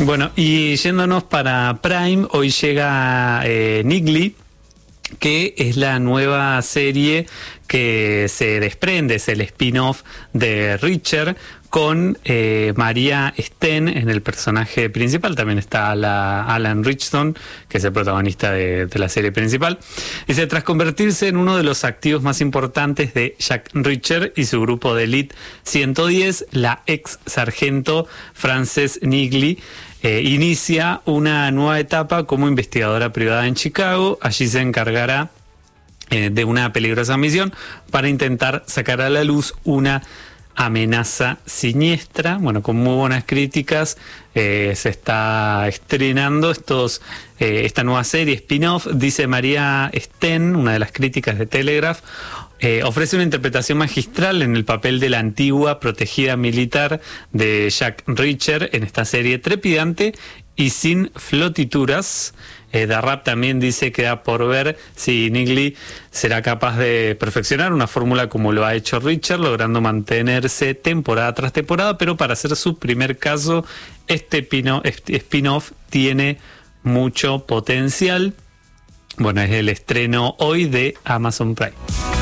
Bueno, y yéndonos para Prime, hoy llega Niggly, que es la nueva serie que se desprende, es el spin-off de Reacher, con Maria Sten en el personaje principal. También está Alan Ritchson, que es el protagonista de la serie principal. Dice, tras convertirse en uno de los activos más importantes de Jack Reacher y su grupo de Elite 110, la ex sargento Frances Niggly inicia una nueva etapa como investigadora privada en Chicago. Allí se encargará de una peligrosa misión para intentar sacar a la luz una amenaza siniestra. Bueno, con muy buenas críticas, se está estrenando esta nueva serie spin-off. Dice Maria Sten, una de las críticas de Telegraph, ofrece una interpretación magistral en el papel de la antigua protegida militar de Jack Reacher en esta serie trepidante y sin flotituras. The Rap también dice que da por ver si Niggly será capaz de perfeccionar una fórmula como lo ha hecho Reacher, logrando mantenerse temporada tras temporada, pero para hacer su primer caso, este spin-off tiene mucho potencial. Bueno, es el estreno hoy de Amazon Prime.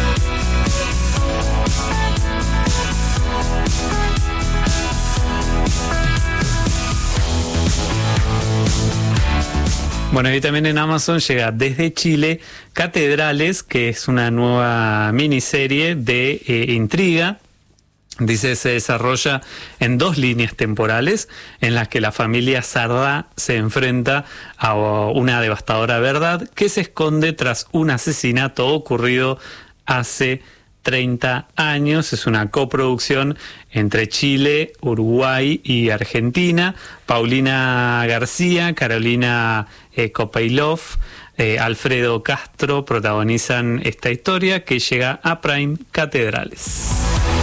Bueno, y también en Amazon llega desde Chile Catedrales, que es una nueva miniserie de intriga. Dice, se desarrolla en 2 líneas temporales en las que la familia Sardá se enfrenta a una devastadora verdad que se esconde tras un asesinato ocurrido hace 30 años. Es una coproducción entre Chile, Uruguay y Argentina. Paulina García, Carolina Kopailov, Alfredo Castro protagonizan esta historia que llega a Prime, Catedrales.